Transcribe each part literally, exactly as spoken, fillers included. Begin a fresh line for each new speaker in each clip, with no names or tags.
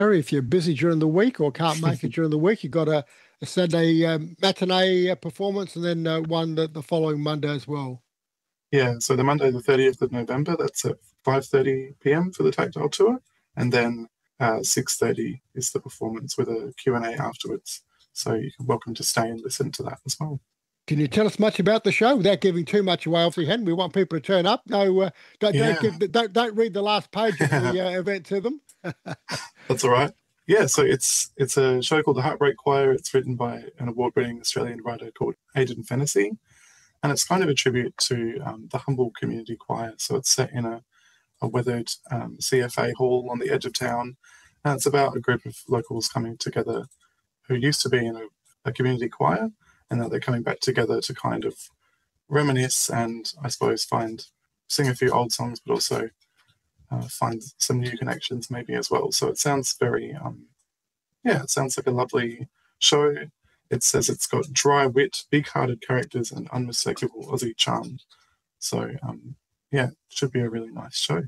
Harry, if you're busy during the week or can't make it during the week, you've got a, a Saturday um, matinee uh, performance and then uh, one the, the following Monday as well.
Yeah, so the Monday, the thirtieth of November, that's at five thirty p.m. for the Tactile Tour. And then uh, six thirty is the performance with a Q and A afterwards. So you're welcome to stay and listen to that as well.
Can you tell us much about the show without giving too much away? Obviously, Hen, we want people to turn up. No, uh, don't,
Yeah.
don't, give, don't don't read the last page of the uh, event to them.
That's all right. Yeah, so it's it's a show called The Heartbreak Choir. It's written by an award-winning Australian writer called Aidan Fennessy, and it's kind of a tribute to um, the Humble Community Choir. So it's set in a, a weathered um, C F A hall on the edge of town, and it's about a group of locals coming together who used to be in a, a community choir, and now they're coming back together to kind of reminisce and, I suppose, find sing a few old songs, but also Uh, find some new connections maybe as well. So it sounds very, um, yeah, it sounds like a lovely show. It says it's got dry wit, big-hearted characters, and unmistakable Aussie charm. So, um, yeah, it should be a really nice show.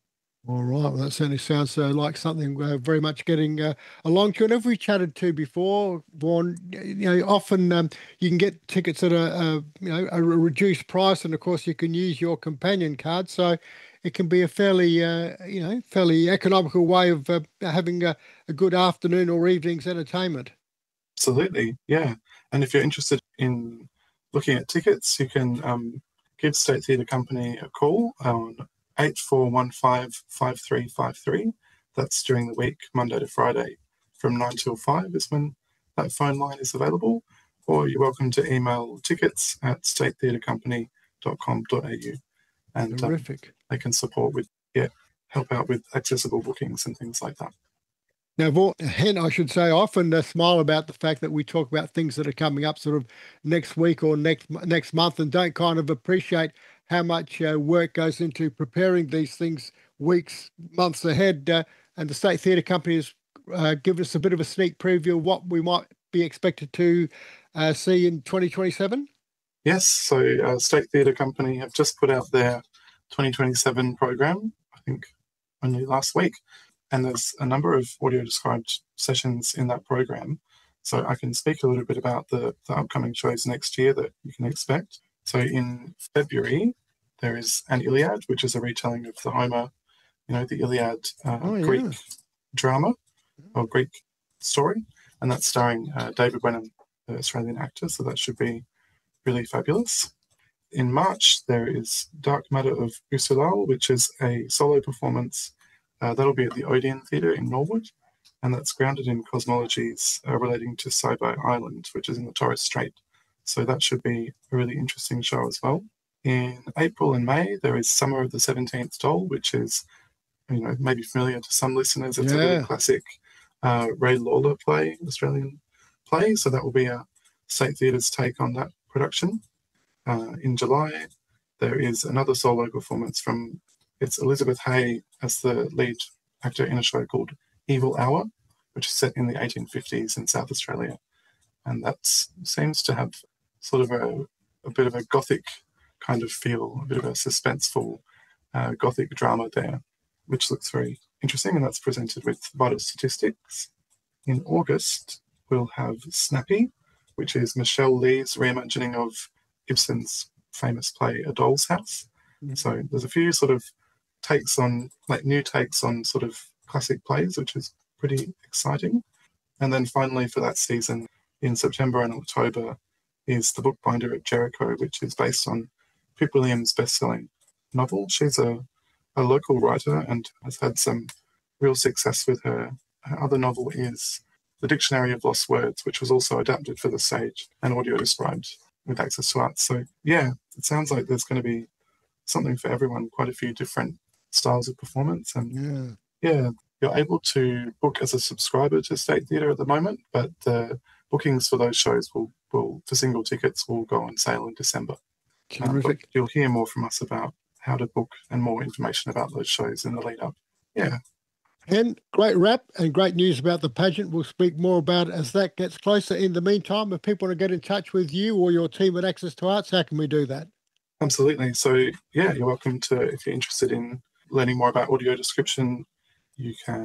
All right, well, that certainly sounds uh, like something uh, very much getting uh, along to. And as we chatted to before, Vaughan, you know, often um, you can get tickets at a, a you know a reduced price, and of course you can use your companion card. So it can be a fairly uh, you know fairly economical way of uh, having a, a good afternoon or evening's entertainment.
Absolutely, yeah. And if you're interested in looking at tickets, you can um, give State Theatre Company a call on eight four one five, five three five three. That's during the week, Monday to Friday, from nine till five is when that phone line is available. Or you're welcome to email tickets at state theatre company dot com dot a u. And
Terrific.
Um, they can support with, yeah, help out with accessible bookings and things like that.
Now, Vaughan, Hen, I should say, I often uh, smile about the fact that we talk about things that are coming up sort of next week or next next month and don't kind of appreciate how much uh, work goes into preparing these things weeks, months ahead. Uh, and the State Theatre Company has uh, given us a bit of a sneak preview of what we might be expected to uh, see in twenty twenty-seven.
Yes, so uh, State Theatre Company have just put out their twenty twenty-seven program, I think only last week. And there's a number of audio-described sessions in that program. So I can speak a little bit about the, the upcoming shows next year that you can expect. So in February, there is an Iliad, which is a retelling of the Homer, you know, the Iliad uh,
oh, yeah.
Greek drama or Greek story. And that's starring uh, David Wenham, the Australian actor. So that should be really fabulous. In March, there is Dark Matter of Usulal, which is a solo performance. Uh, that'll be at the Odeon Theatre in Norwood, and that's grounded in cosmologies uh, relating to Saibai Island, which is in the Torres Strait. So that should be a really interesting show as well. In April and May, there is Summer of the seventeenth Doll, which is, you know, maybe familiar to some listeners. It's
yeah.
a really classic uh, Ray Lawler play, Australian play. So that will be a State Theatre's take on that production. Uh, in July, there is another solo performance from, it's Elizabeth Hay as the lead actor in a show called Evil Hour, which is set in the eighteen fifties in South Australia. And that seems to have sort of a, a bit of a gothic kind of feel, a bit of a suspenseful uh, gothic drama there, which looks very interesting, and that's presented with Vital Statistics. In August, we'll have Snappy, which is Michelle Lee's reimagining of Ibsen's famous play A Doll's House. Mm-hmm. So there's a few sort of takes on, like new takes on sort of classic plays, which is pretty exciting. And then finally for that season, in September and October, is The Bookbinder at Jericho, which is based on Pip Williams' best-selling novel. She's a, a local writer and has had some real success with her. Her other novel is The Dictionary of Lost Words, which was also adapted for the stage and audio described with Access to Arts. So, yeah, it sounds like there's going to be something for everyone, quite a few different styles of performance. And, yeah, yeah you're able to book as a subscriber to State Theatre at the moment, but the bookings for those shows will, will for single tickets will go on sale in December.
Terrific.
Um, but you'll hear more from us about how to book and more information about those shows in the lead up. Yeah.
And great wrap and great news about the pageant. We'll speak more about it as that gets closer. In the meantime, if people want to get in touch with you or your team at Access to Arts, how can we do that?
Absolutely. So, yeah, you're welcome to, if you're interested in learning more about audio description, you can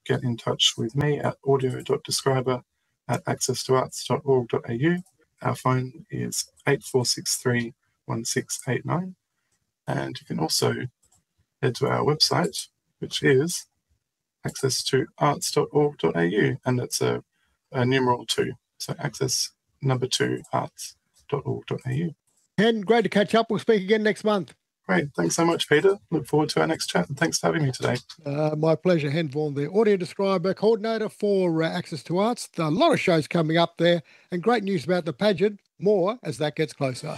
get in touch with me at audio.describer at access to arts dot org dot a u. Our phone is eight four six three, one six eight nine. And you can also head to our website, which is access to arts dot org dot a u, and that's a, a numeral two. So access number two, arts dot org dot a u.
Hen, great to catch up. We'll speak again next month.
Great. Thanks so much, Peter. Look forward to our next chat, and thanks for having me today.
Uh, my pleasure. Hen Vaughan, the audio describer coordinator for uh, Access to Arts. A lot of shows coming up there, and great news about the pageant. More as that gets closer.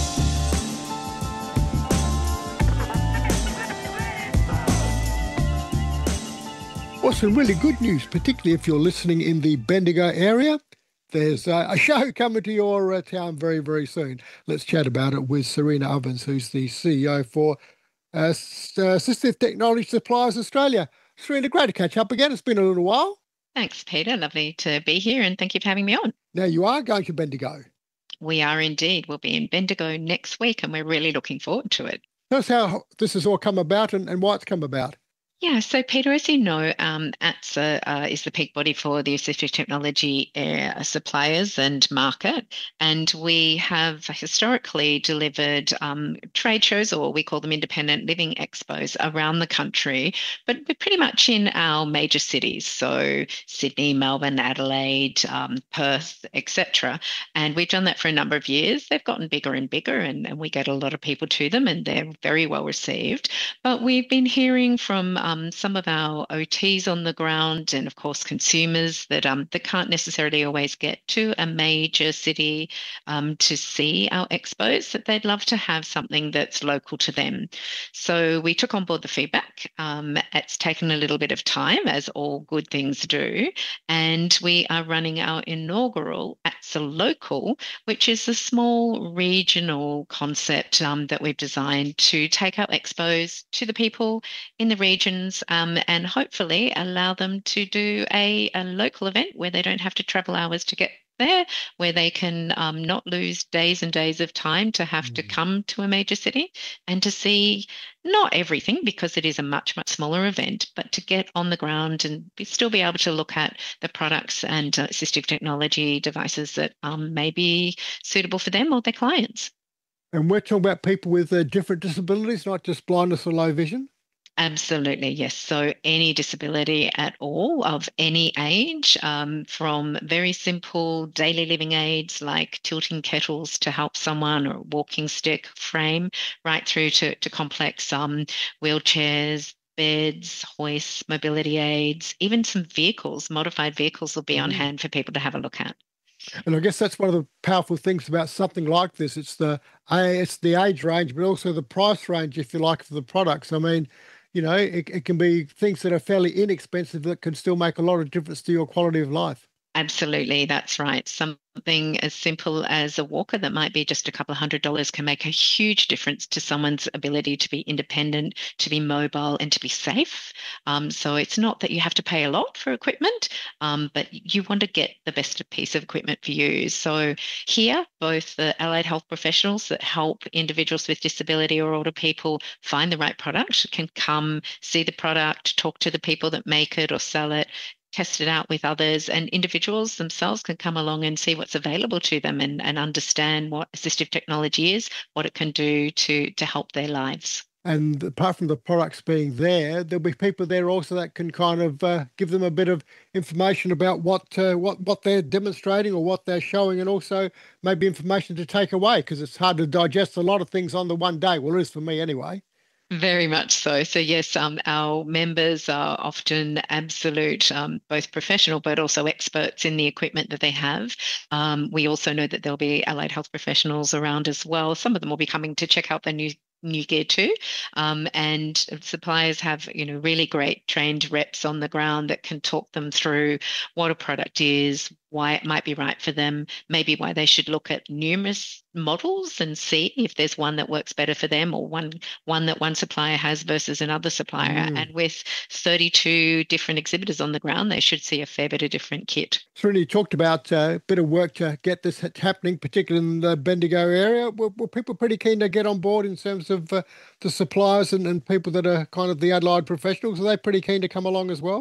Well, some really good news, particularly if you're listening in the Bendigo area. There's uh, a show coming to your uh, town very, very soon. Let's chat about it with Serena Ovens, who's the C E O for uh, Assistive Technology Suppliers Australia. Serena, great to catch up again. It's been a little while.
Thanks, Peter. Lovely to be here, and thank you for having me on.
Now, you are going to Bendigo.
We are indeed. We'll be in Bendigo next week, and we're really looking forward to it.
Tell us how this has all come about and, and why it's come about.
Yeah, so Peter, as you know, um, A T S A uh, is the peak body for the assistive technology uh, suppliers and market, and we have historically delivered um, trade shows, or we call them independent living expos, around the country, but we're pretty much in our major cities, so Sydney, Melbourne, Adelaide, um, Perth, et cetera. And we've done that for a number of years. They've gotten bigger and bigger, and, and we get a lot of people to them, and they're very well received. But we've been hearing from um, Um, some of our O Ts on the ground, and of course consumers that um, that can't necessarily always get to a major city um, to see our expos, that they'd love to have something that's local to them. So we took on board the feedback. Um, it's taken a little bit of time, as all good things do, and we are running our inaugural A T S A Local, which is a small regional concept um, that we've designed to take our expos to the people in the region, Um, and hopefully allow them to do a, a local event where they don't have to travel hours to get there, where they can um, not lose days and days of time to have mm. to come to a major city and to see not everything, because it is a much, much smaller event, but to get on the ground and be, still be able to look at the products and uh, assistive technology devices that um, may be suitable for them or their clients.
And we're talking about people with uh, different disabilities, not just blindness or low vision?
Absolutely, yes. So any disability at all of any age, um, from very simple daily living aids like tilting kettles to help someone, or a walking stick frame, right through to, to complex um, wheelchairs, beds, hoists, mobility aids, even some vehicles, modified vehicles will be mm. on hand for people to have a look at.
And I guess that's one of the powerful things about something like this. It's the it's the age range, but also the price range, if you like, for the products. I mean, you know, it, it can be things that are fairly inexpensive that can still make a lot of difference to your quality of life.
Absolutely, that's right. Something as simple as a walker that might be just a couple of hundred dollars can make a huge difference to someone's ability to be independent, to be mobile, and to be safe. Um, so it's not that you have to pay a lot for equipment, um, but you want to get the best piece of equipment for you. So here, both the allied health professionals that help individuals with disability or older people find the right product can come see the product, talk to the people that make it or sell it, test it out with others, and individuals themselves can come along and see what's available to them and, and understand what assistive technology is, what it can do to, to help their lives.
And apart from the products being there, there'll be people there also that can kind of uh, give them a bit of information about what uh, what what they're demonstrating or what they're showing, and also maybe information to take away, because it's hard to digest a lot of things on the one day. Well, it is for me anyway.
Very much so. So yes, um, our members are often absolute, um, both professional but also experts in the equipment that they have. Um, we also know that there'll be allied health professionals around as well. Some of them will be coming to check out their new new gear too. Um, and suppliers have, you know, really great trained reps on the ground that can talk them through what a product is, why it might be right for them, maybe why they should look at numerous models and see if there's one that works better for them, or one one that one supplier has versus another supplier. Mm. And with thirty-two different exhibitors on the ground, they should see a fair bit of different kit.
Serena, you talked about a uh, bit of work to get this happening, particularly in the Bendigo area. Were, were people pretty keen to get on board in terms of uh, the suppliers and, and people that are kind of the allied professionals? Are they pretty keen to come along as well?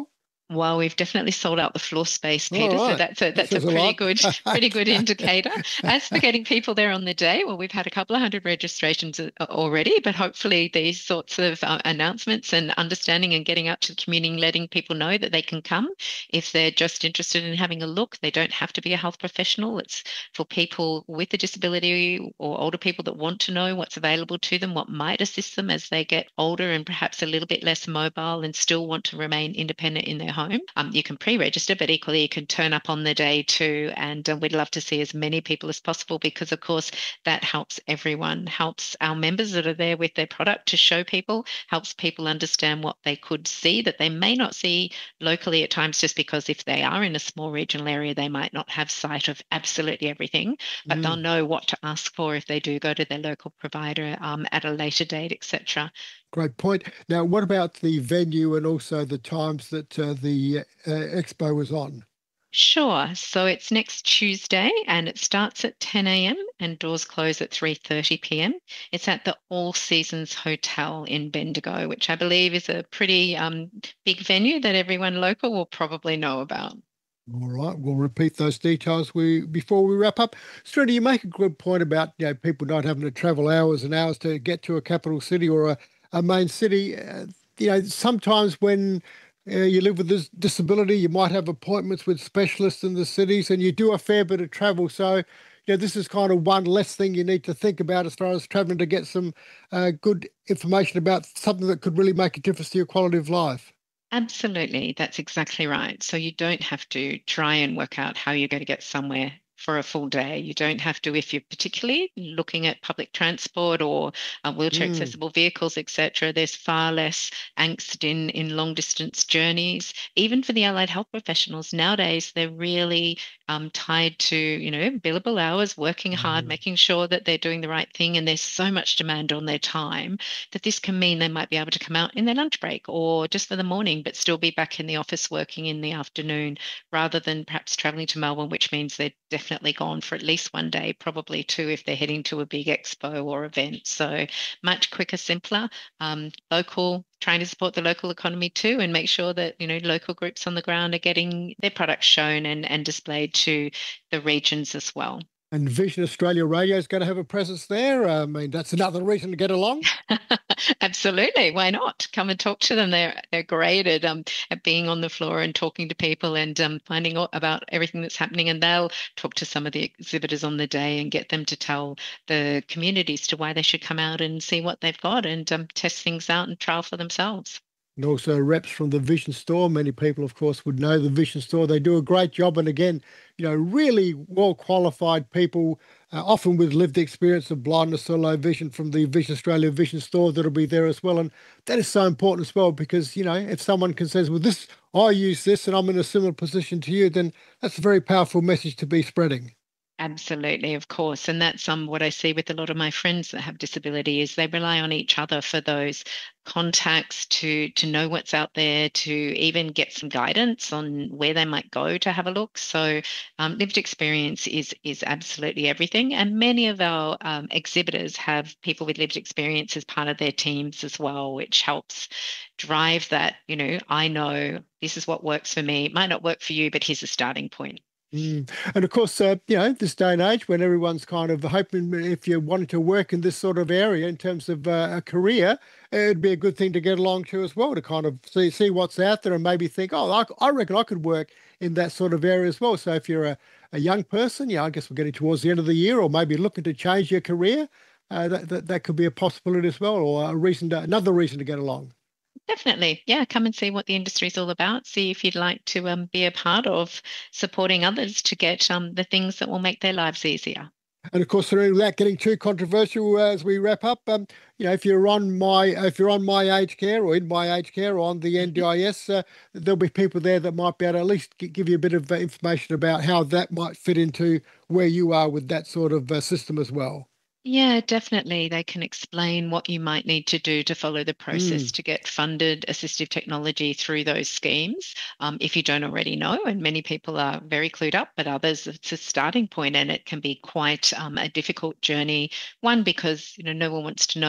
Well, we've definitely sold out the floor space,
All
Peter. So
right.
that's a
That
that's a
says a
pretty
lot.
good pretty good indicator. As for getting people there on the day, well, we've had a couple of hundred registrations a- already, but hopefully these sorts of uh, announcements and understanding and getting out to the community, and letting people know that they can come if they're just interested in having a look. They don't have to be a health professional. It's for people with a disability or older people that want to know what's available to them, what might assist them as they get older and perhaps a little bit less mobile and still want to remain independent in their home. Um, you can pre-register, but equally you can turn up on the day too. And uh, we'd love to see as many people as possible because, of course, that helps everyone, helps our members that are there with their product to show people, helps people understand what they could see that they may not see locally at times, just because if they are in a small regional area, they might not have sight of absolutely everything, but
Mm.
they'll know what to ask for if they do go to their local provider um, at a later date, et cetera.
Great point. Now, what about the venue and also the times that uh, the uh, expo was on?
Sure. So it's next Tuesday and it starts at ten a m and doors close at three thirty p m. It's at the All Seasons Hotel in Bendigo, which I believe is a pretty um, big venue that everyone local will probably know about.
All right, we'll repeat those details we before we wrap up. Srini, you make a good point about you know people not having to travel hours and hours to get to a capital city or a, a main city. Uh, you know, sometimes when uh, you live with this disability, you might have appointments with specialists in the cities, and you do a fair bit of travel. So, you know, this is kind of one less thing you need to think about as far as traveling to get some uh, good information about something that could really make a difference to your quality of life.
Absolutely, that's exactly right. So you don't have to try and work out how you're going to get somewhere for a full day. You don't have to, if you're particularly looking at public transport or uh, wheelchair
Mm.
accessible vehicles, et cetera. There's far less angst in in long distance journeys. Even for the allied health professionals nowadays, they're really um, tied to you know billable hours, working hard,
Mm.
making sure that they're doing the right thing, and there's so much demand on their time that this can mean they might be able to come out in their lunch break or just for the morning, but still be back in the office working in the afternoon rather than perhaps traveling to Melbourne, which means they're definitely gone for at least one day, probably two if they're heading to a big expo or event. So much quicker, simpler, um, local, trying to support the local economy too and make sure that, you know, local groups on the ground are getting their products shown and, and displayed to the regions as well.
And Vision Australia Radio is going to have a presence there. I mean, that's another reason to get along.
Absolutely. Why not? Come and talk to them. They're they're great at um at being on the floor and talking to people and um finding out about everything that's happening. And they'll talk to some of the exhibitors on the day and get them to tell the communities to why they should come out and see what they've got and um, test things out and trial for themselves.
And also reps from the Vision Store. Many people, of course, would know the Vision Store. They do a great job. And again, you know, really well qualified people, uh, often with lived experience of blindness or low vision from the Vision Australia Vision Store that'll be there as well. And that is so important as well because, you know, if someone can say, well, this, I use this and I'm in a similar position to you, then that's a very powerful message to be spreading.
Absolutely, of course. And that's um, what I see with a lot of my friends that have disability is they rely on each other for those contacts to to know what's out there, to even get some guidance on where they might go to have a look. So um, lived experience is is absolutely everything. And many of our um, exhibitors have people with lived experience as part of their teams as well, which helps drive that, you know, I know this is what works for me. It might not work for you, but here's a starting point.
Mm. And of course, uh, you know, this day and age when everyone's kind of hoping if you wanted to work in this sort of area in terms of uh, a career, it'd be a good thing to get along to as well to kind of see see what's out there and maybe think, oh, I, I reckon I could work in that sort of area as well. So if you're a, a young person, yeah, I guess we're getting towards the end of the year or maybe looking to change your career, uh, that, that, that could be a possibility as well or a reason to, another reason to get along.
Definitely. Yeah, come and see what the industry is all about. See if you'd like to um, be a part of supporting others to get um, the things that will make their lives easier.
And of course, without getting too controversial uh, as we wrap up, um, you know, if you're on my if you're on my aged care or in my aged care or on the N D I S, uh, there'll be people there that might be able to at least give you a bit of uh, information about how that might fit into where you are with that sort of uh, system as well.
Yeah, definitely. They can explain what you might need to do to follow the
Mm.
process to get funded assistive technology through those schemes. Um, if you don't already know, and many people are very clued up, but others, it's a starting point and it can be quite um, a difficult journey. One, because you know no one wants to know that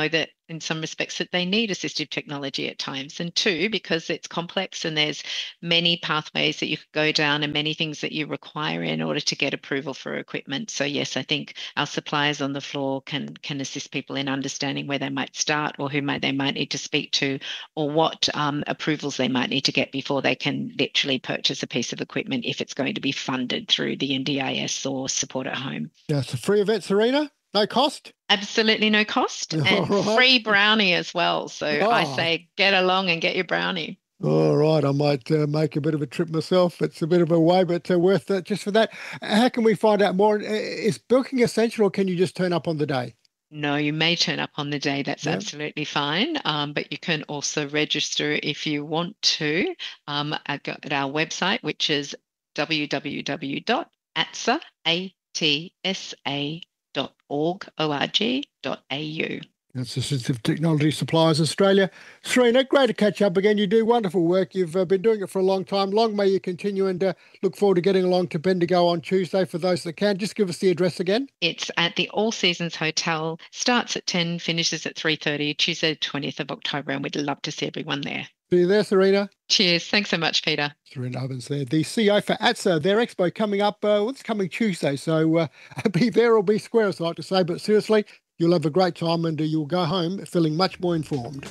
in some respects that they need assistive technology at times, and two, because it's complex and there's many pathways that you could go down and many things that you require in order to get approval for equipment. So yes, I think our suppliers on the floor can can assist people in understanding where they might start or who might they might need to speak to, or what um, approvals they might need to get before they can literally purchase a piece of equipment if it's going to be funded through the N D I S or Support at Home.
Yeah, it's a free event, Serena. No cost?
Absolutely no cost. And
right.
Free brownie as well. So oh. I say get along and get your brownie.
All right. I might uh, make a bit of a trip myself. It's a bit of a way, but uh, worth it just for that. How can we find out more? Is booking essential, or can you just turn up on the day?
No, you may turn up on the day. That's yep. absolutely fine. Um, but you can also register if you want to um, at, at our website, which is w w w dot a t s a dot org dot a u.
That's Assistive Technology Suppliers Australia. Serena, great to catch up again. You do wonderful work. You've uh, been doing it for a long time. Long may you continue, and uh, look forward to getting along to Bendigo on Tuesday for those that can. Just give us the address again.
It's at the All Seasons Hotel. Starts at ten, finishes at three thirty, Tuesday twentieth of October, and we'd love to see everyone there.
See you there, Serena.
Cheers. Thanks so much, Peter.
Serena Ovens there, the C E O for A T S A. Their expo coming up, uh, well, it's coming Tuesday, so uh, be there or be square, as I like to say. But seriously, you'll have a great time, and uh, you'll go home feeling much more informed.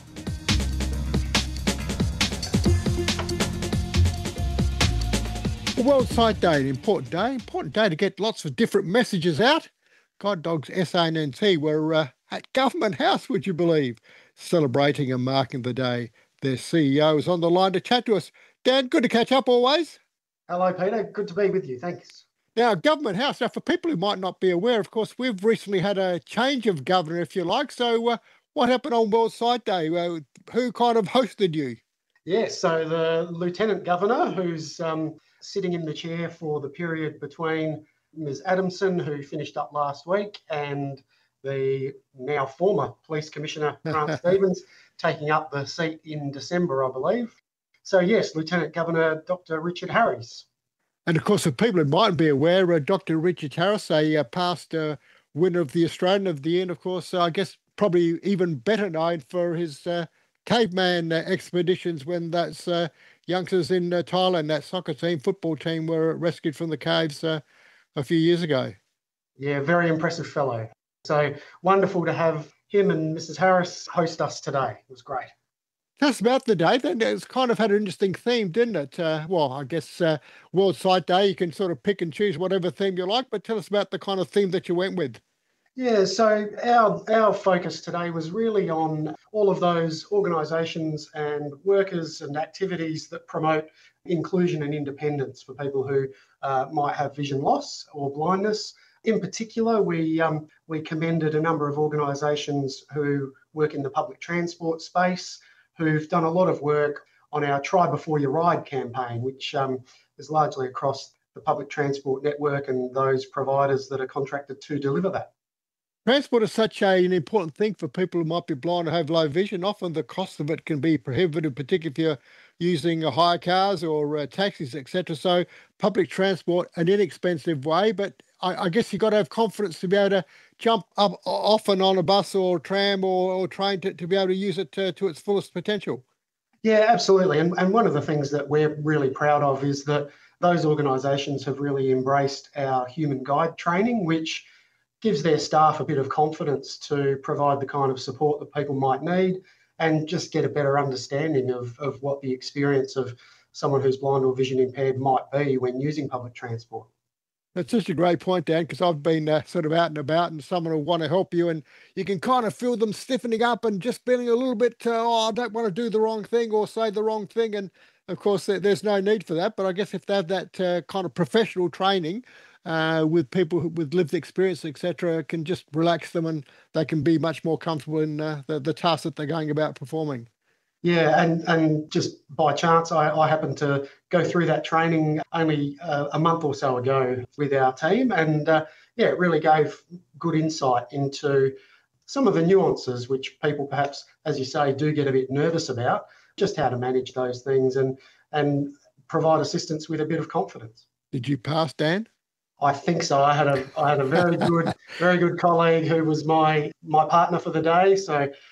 The World Sight Day, an important day, important day to get lots of different messages out. Guide Dogs S A N T were uh, at Government House, would you believe, celebrating and marking the day. Their C E O is on the line to chat to us. Dan, good to catch up always.
Hello, Peter. Good to be with you. Thanks.
Now, Government House, now for people who might not be aware, of course, we've recently had a change of governor, if you like. So uh, what happened on World Sight Day? Uh, who kind of hosted you?
Yeah, so the Lieutenant Governor, who's um, sitting in the chair for the period between Miz Adamson, who finished up last week, and the now former Police Commissioner, Grant Stevens, taking up the seat in December, I believe. So, yes, Lieutenant Governor Doctor Richard Harries.
And, of course, for people who might be aware, uh, Doctor Richard Harris, a uh, past uh, winner of the Australian of the Year, and, of course, uh, I guess probably even better known for his uh, caveman uh, expeditions when that's uh, youngsters in uh, Thailand, that soccer team, football team, were rescued from the caves uh, a few years ago.
Yeah, very impressive fellow. So wonderful to have him and Missus Harris host us today. It was great.
Tell us about the day then. It's kind of had an interesting theme, didn't it? Uh, well, I guess uh, World Sight Day, you can sort of pick and choose whatever theme you like, but tell us about the kind of theme that you went with.
Yeah, so our, our focus today was really on all of those organisations and workers and activities that promote inclusion and independence for people who uh, might have vision loss or blindness. In particular, we um, we commended a number of organisations who work in the public transport space, who've done a lot of work on our Try Before You Ride campaign, which um, is largely across the public transport network and those providers that are contracted to deliver that.
Transport is such a, an important thing for people who might be blind or have low vision. Often the cost of it can be prohibitive, particularly if you're using uh, hire cars or uh, taxis, et cetera. So public transport, an inexpensive way, but I, I guess you've got to have confidence to be able to jump up off and on a bus or tram or, or train to, to be able to use it to, to its fullest potential.
Yeah, absolutely. And, and one of the things that we're really proud of is that those organisations have really embraced our human guide training, which gives their staff a bit of confidence to provide the kind of support that people might need and just get a better understanding of, of what the experience of someone who's blind or vision impaired might be when using public transport.
That's such a great point, Dan, because I've been uh, sort of out and about and someone will want to help you and you can kind of feel them stiffening up and just feeling a little bit, uh, oh, I don't want to do the wrong thing or say the wrong thing. And, of course, there's no need for that. But I guess if they have that uh, kind of professional training uh, with people who, with lived experience, et cetera, it can just relax them and they can be much more comfortable in uh, the, the task that they're going about performing.
Yeah, and, and just by chance, I, I happened to go through that training only uh, a month or so ago with our team. And uh, yeah, it really gave good insight into some of the nuances which people perhaps, as you say, do get a bit nervous about, just how to manage those things and, and provide assistance with a bit of confidence.
Did you pass, Dan?
I think so. I had a I had a very good very good colleague who was my my partner for the day. So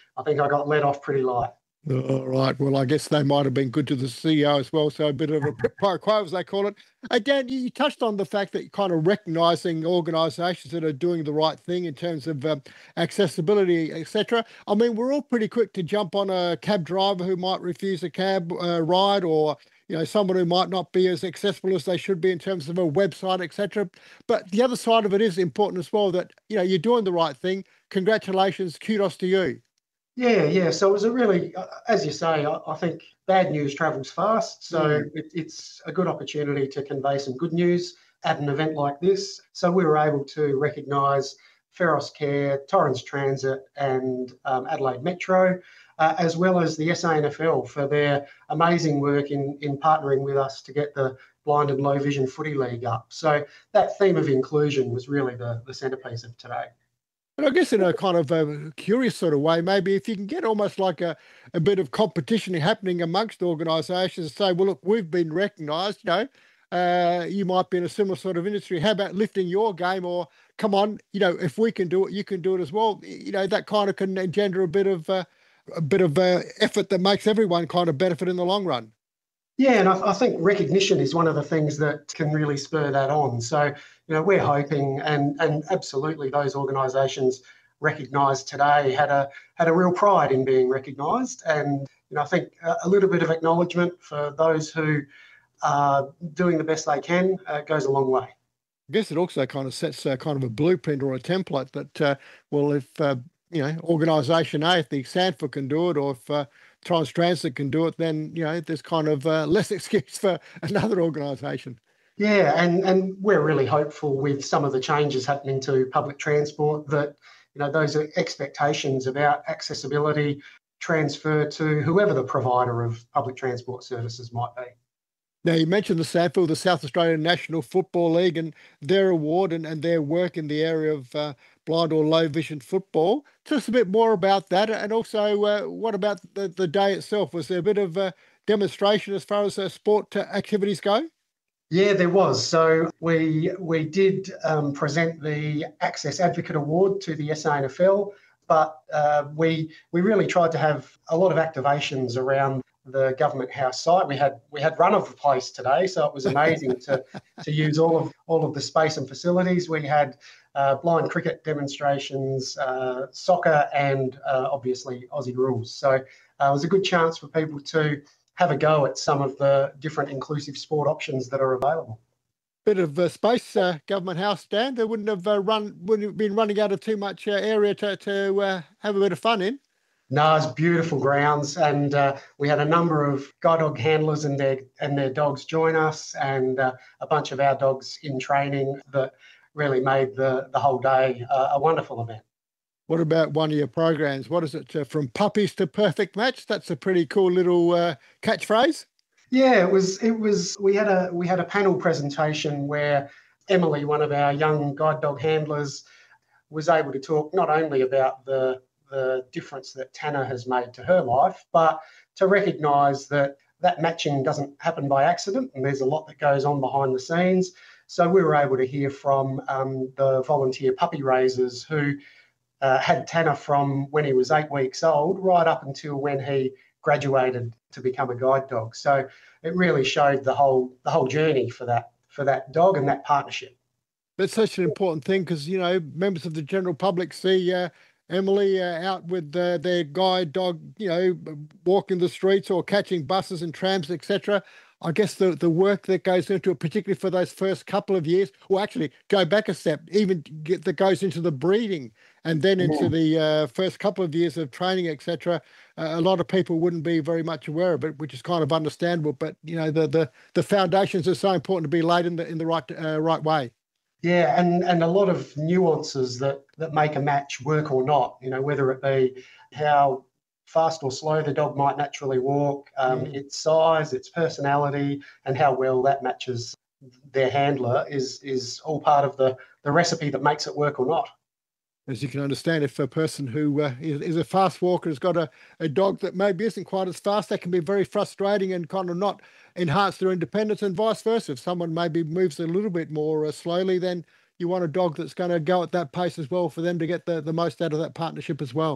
I think I got let off pretty light.
All right. Well, I guess they might have been good to the C E O as well. So a bit of a pro quo, as they call it. Again, you you touched on the fact that kind of recognising organisations that are doing the right thing in terms of um, accessibility, et cetera. I mean, we're all pretty quick to jump on a cab driver who might refuse a cab uh, ride, or you know, someone who might not be as accessible as they should be in terms of a website, et cetera. But the other side of it is important as well. That you know, you're doing the right thing. Congratulations, kudos to you.
Yeah, yeah. So it was a really, uh, as you say, I, I think bad news travels fast. So mm. it, it's a good opportunity to convey some good news at an event like this. So we were able to recognise Feros Care, Torrens Transit and um, Adelaide Metro, uh, as well as the S A N F L for their amazing work in, in partnering with us to get the Blind and Low Vision Footy League up. So that theme of inclusion was really the, the centrepiece of today.
But I guess in a kind of a curious sort of way, maybe if you can get almost like a, a bit of competition happening amongst organisations, say, well, look, we've been recognised, you know, uh, you might be in a similar sort of industry. How about lifting your game? Or come on, you know, if we can do it, you can do it as well. You know, that kind of can engender a bit of uh, a bit of uh, effort that makes everyone kind of benefit in the long run.
Yeah, and I, I think recognition is one of the things that can really spur that on. So, you know, we're hoping, and and absolutely those organisations recognised today had a had a real pride in being recognised, and you know, I think a, a little bit of acknowledgement for those who are doing the best they can uh, goes a long way.
I guess it also kind of sets uh, kind of a blueprint or a template that, uh, well, if uh, you know, organisation A, if the Sandford can do it, or if uh, Torrens Transit can do it, then, you know, there's kind of uh, less excuse for another organisation.
Yeah, and, and we're really hopeful with some of the changes happening to public transport that, you know, those expectations about accessibility transfer to whoever the provider of public transport services might be.
Now, you mentioned the SANFL, the South Australian National Football League, and their award and, and their work in the area of uh, blind or low vision football. Tell us a bit more about that, and also uh, what about the, the day itself? Was there a bit of a demonstration as far as uh, sport activities go?
Yeah, there was. So we we did um, present the Access Advocate Award to the S A N F L, but uh, we we really tried to have a lot of activations around the Government House site. We had we had run of the place today, so it was amazing to to use all of all of the space and facilities. We had uh, blind cricket demonstrations, uh, soccer, and uh, obviously Aussie rules. So uh, it was a good chance for people to have a go at some of the different inclusive sport options that are available.
Bit of uh, space, uh, Government House, Dan. They wouldn't have uh, run, wouldn't have been running out of too much uh, area to to uh, have a bit of fun in.
No, it's beautiful grounds, and uh, we had a number of guide dog handlers and their and their dogs join us, and uh, a bunch of our dogs in training that really made the the whole day uh, a wonderful event.
What about one of your programs? What is it, uh, from puppies to perfect match? That's a pretty cool little uh, catchphrase.
Yeah, it was. It was. We had a we had a panel presentation where Emily, one of our young guide dog handlers, was able to talk not only about the the difference that Tanner has made to her life, but to recognise that that matching doesn't happen by accident, and there's a lot that goes on behind the scenes. So we were able to hear from um, the volunteer puppy raisers who uh, had Tanner from when he was eight weeks old right up until when he graduated to become a guide dog. So it really showed the whole the whole journey for that for that dog and that partnership.
That's such an important thing because, you know, members of the general public see uh, Emily uh, out with uh, their guide dog, you know, walking the streets or catching buses and trams, et cetera. I guess the, the work that goes into it, particularly for those first couple of years, or actually go back a step, even get, that goes into the breeding and then into yeah. the uh, first couple of years of training, et cetera. Uh, a lot of people wouldn't be very much aware of it, which is kind of understandable. But, you know, the the, the foundations are so important to be laid in the in the right uh, right way.
Yeah, and, and a lot of nuances that, that make a match work or not, you know, whether it be how fast or slow the dog might naturally walk, um, mm. its size, its personality, and how well that matches their handler is is all part of the, the recipe that makes it work or not.
As you can understand, if a person who uh, is, is a fast walker has got a, a dog that maybe isn't quite as fast, that can be very frustrating and kind of not enhance their independence, and vice versa. If someone maybe moves a little bit more uh, slowly, then you want a dog that's going to go at that pace as well for them to get the, the most out of that partnership as well.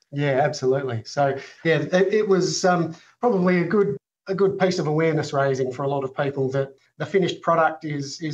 Yeah, absolutely. So yeah, it, it was um, probably a good a good piece of awareness raising for a lot of people that the finished product is is